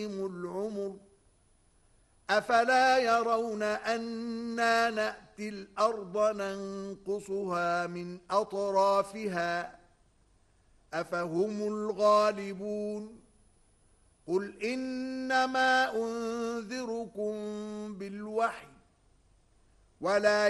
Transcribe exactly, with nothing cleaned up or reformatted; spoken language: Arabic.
العمر أفلا يرون أنا نأتي الأرض ننقصها من أطرافها أفهم الغالبون قل إنما أنذركم بالوحي ولا